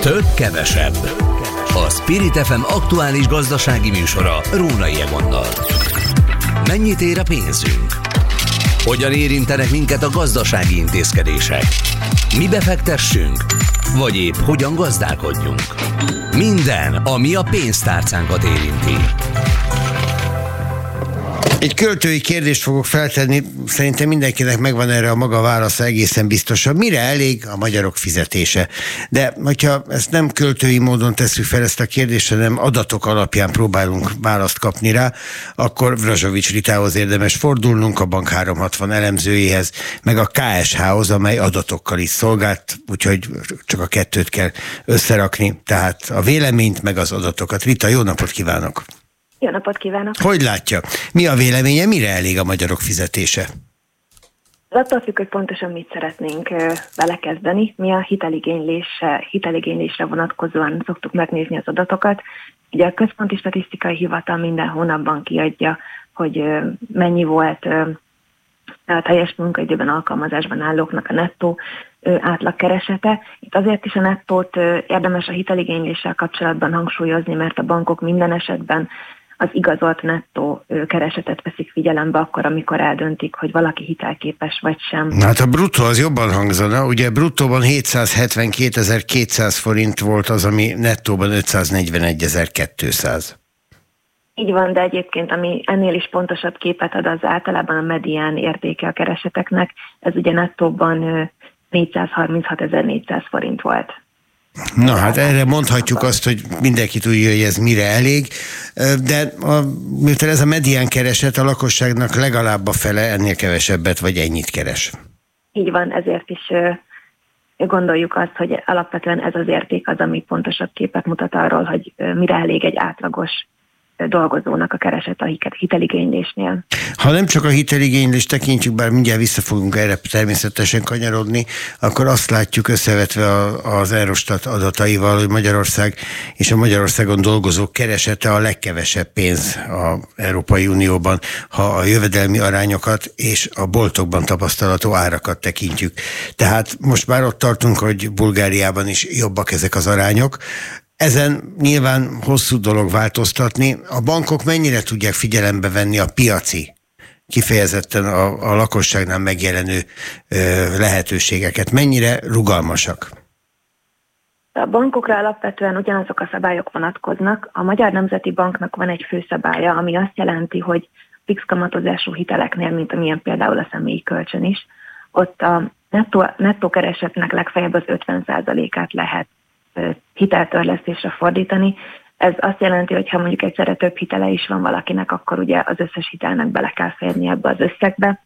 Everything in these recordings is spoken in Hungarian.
Több kevesebb. A Spirit FM aktuális gazdasági műsora Rónai Egonnal. Mennyit ér a pénzünk? Hogyan érintenek minket a gazdasági intézkedések? Mi befektessünk? Vagy épp hogyan gazdálkodjunk? Minden, ami a pénztárcánkat érinti. Egy költői kérdést fogok feltenni, szerintem mindenkinek megvan erre a maga válasza, egészen biztosan. Mire elég a magyarok fizetése? De hogyha ezt nem költői módon tesszük fel ezt a kérdést, hanem adatok alapján próbálunk választ kapni rá, akkor Vrazsovics Ritához érdemes fordulnunk, a Bank 360 elemzőjéhez, meg a KSH-hoz, amely adatokkal is szolgált, úgyhogy csak a kettőt kell összerakni, tehát a véleményt meg az adatokat. Rita, jó napot kívánok! Jó napot kívánok! Hogy látja? Mi a véleménye, mire elég a magyarok fizetése? Az attól függ, hogy pontosan mit szeretnénk belekezdeni. Mi a hiteligénylésre vonatkozóan szoktuk megnézni az adatokat. Ugye a Központi Statisztikai Hivatal minden hónapban kiadja, hogy mennyi volt a teljes munkaidőben alkalmazásban állóknak a nettó átlagkeresete. Itt azért is a nettót érdemes a hiteligényléssel kapcsolatban hangsúlyozni, mert a bankok minden esetben az igazolt nettó keresetet veszik figyelembe akkor, amikor eldöntik, hogy valaki hitelképes vagy sem. Hát a bruttó az jobban hangzana, ugye bruttóban 772.200 forint volt az, ami nettóban 541.200. Így van, de egyébként ami ennél is pontosabb képet ad, az általában a medián értéke a kereseteknek. Ez ugye nettóban 436.400 forint volt. Na hát erre mondhatjuk azt, hogy mindenki tudja, hogy ez mire elég, de miután ez a medián kereset, a lakosságnak legalább a fele ennél kevesebbet, vagy ennyit keres. Így van, ezért is gondoljuk azt, hogy alapvetően ez az érték az, ami pontosabb képet mutat arról, hogy mire elég egy átlagos dolgozónak a kereset a hiteligénylésnél. Ha nem csak a hiteligénylést tekintjük, bár mindjárt vissza fogunk erre természetesen kanyarodni, akkor azt látjuk összevetve az Eurostat adataival, hogy Magyarország és a Magyarországon dolgozók keresete a legkevesebb pénz az Európai Unióban, ha a jövedelmi arányokat és a boltokban tapasztalható árakat tekintjük. Tehát most már ott tartunk, hogy Bulgáriában is jobbak ezek az arányok. Ezen nyilván hosszú dolog változtatni. A bankok mennyire tudják figyelembe venni a piaci, kifejezetten a lakosságnál megjelenő lehetőségeket? Mennyire rugalmasak? A bankokra alapvetően ugyanazok a szabályok vonatkoznak. A Magyar Nemzeti Banknak van egy főszabálya, ami azt jelenti, hogy fix kamatozású hiteleknél, mint amilyen például a személyi kölcsön is, ott a nettó keresetnek legfeljebb az 50%-át lehet hiteltörlesztésre fordítani. Ez azt jelenti, hogy ha mondjuk egyszerre több hitele is van valakinek, akkor ugye az összes hitelnek bele kell férni ebbe az összegbe.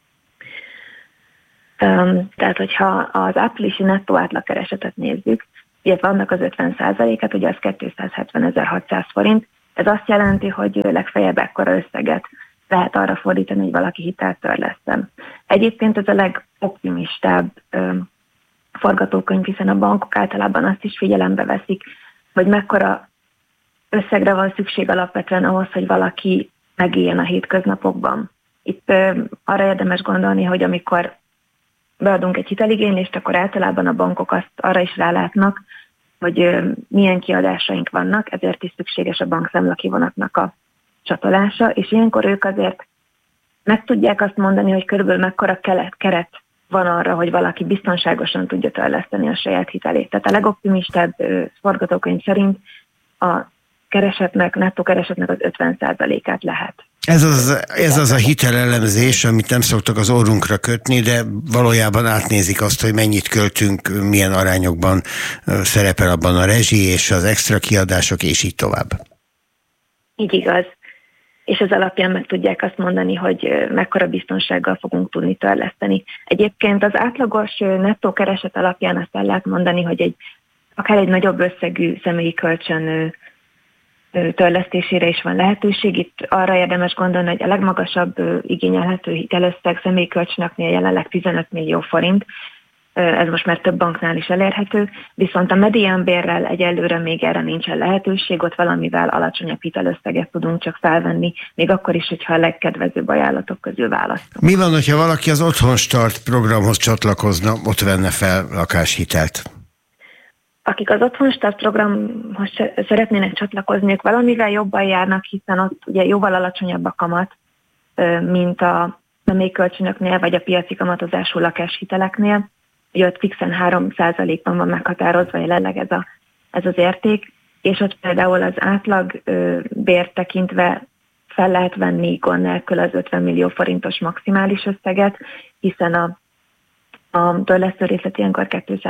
Tehát, hogyha az áprilisi nettó átlagkeresetet nézzük, illetve annak az 50%-át, ugye az 270.600 forint, ez azt jelenti, hogy legfeljebb ekkora összeget lehet arra fordítani, hogy valaki hitelt törleszten. Egyébként ez a legoptimistább forgatókönyv, hiszen a bankok általában azt is figyelembe veszik, hogy mekkora összegre van szükség alapvetően ahhoz, hogy valaki megéljen a hétköznapokban. Itt arra érdemes gondolni, hogy amikor beadunk egy hiteligénylést, akkor általában a bankok azt arra is rálátnak, hogy milyen kiadásaink vannak, ezért is szükséges a bankszámla kivonatnak a csatolása, és ilyenkor ők azért meg tudják azt mondani, hogy körülbelül mekkora keret van arra, hogy valaki biztonságosan tudja törleszteni a saját hitelét. Tehát a legoptimistább forgatókönyv szerint a nettó keresetnek az 50%-át lehet. Ez az a hitelelemzés, amit nem szoktak az orrunkra kötni, de valójában átnézik azt, hogy mennyit költünk, milyen arányokban szerepel abban a rezsi és az extra kiadások, és így tovább. Így igaz. És ez alapján meg tudják azt mondani, hogy mekkora biztonsággal fogunk tudni törleszteni. Egyébként az átlagos nettó kereset alapján azt el lehet mondani, hogy akár egy nagyobb összegű személyi kölcsön törlesztésére is van lehetőség. Itt arra érdemes gondolni, hogy a legmagasabb igényelhető hitelösszeg személyi kölcsönöknél jelenleg 15 millió forint. Ez most már több banknál is elérhető, viszont a mediánbérrel egyelőre még erre nincsen lehetőség, ott valamivel alacsonyabb hitelösszeget tudunk csak felvenni, még akkor is, hogyha a legkedvezőbb ajánlatok közül választunk. Mi van, hogyha valaki az Otthon Start programhoz csatlakozna, ott venne fel lakáshitelt? akik az Otthonstart programhoz szeretnének csatlakozni, ők valamivel jobban járnak, hiszen ott ugye jóval alacsonyabb a kamat, mint a személykölcsönöknél, vagy a piaci kamatozású lakáshiteleknél. Ugye ott fixen 3%-ban van meghatározva jelenleg ez az érték, és ott például az átlag bért tekintve fel lehet venni gond nélkül az 50 millió forintos maximális összeget, hiszen a törlesztő részlet ilyenkor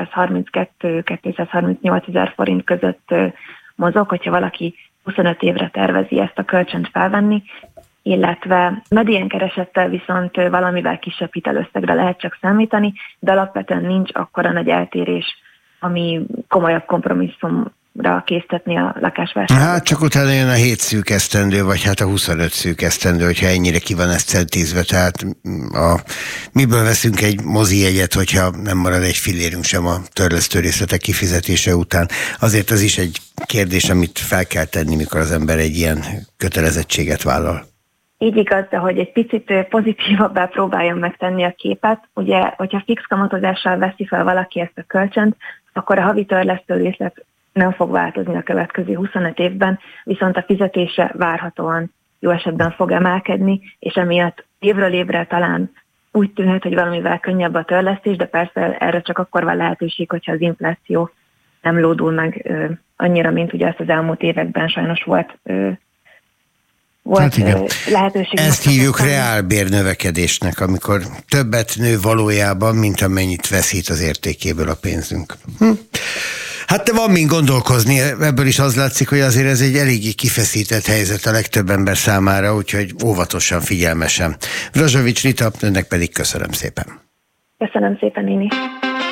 232-238 ezer forint között mozog, hogyha valaki 25 évre tervezi ezt a kölcsönt felvenni, illetve medián keresettel viszont valamivel kisebb hitelösszegre lehet csak számítani, de alapvetően nincs akkora nagy eltérés, ami komolyabb kompromisszumra késztetni a lakásvásárlót. Hát csak utána jön a 7 szűk esztendő, vagy hát a 25 szűk esztendő, hogyha ennyire ki van ez centízve, tehát miből veszünk egy mozijegyet, hogyha nem marad egy fillérünk sem a törlesztő részletek kifizetése után. Azért az is egy kérdés, amit fel kell tenni, mikor az ember egy ilyen kötelezettséget vállal. Így igaz, de hogy egy picit pozitívabbá próbáljon megtenni a képet. Ugye, hogyha fix kamatozással veszi fel valaki ezt a kölcsönt, akkor a havi törlesztő részlet nem fog változni a következő 25 évben, viszont a fizetése várhatóan jó esetben fog emelkedni, és emiatt évről évre talán úgy tűnhet, hogy valamivel könnyebb a törlesztés, de persze erre csak akkor van lehetőség, hogyha az infláció nem lódul meg annyira, mint ugye ezt az elmúlt években sajnos volt hát igen. Lehetőség. Ezt hívjuk reálbérnövekedésnek, amikor többet nő valójában, mint amennyit veszít az értékéből a pénzünk. Hát van mind gondolkozni, ebből is az látszik, hogy azért ez egy eléggé kifeszített helyzet a legtöbb ember számára, úgyhogy óvatosan, figyelmesen. Wrazsovics Rita, önnek pedig köszönöm szépen. Köszönöm szépen én is.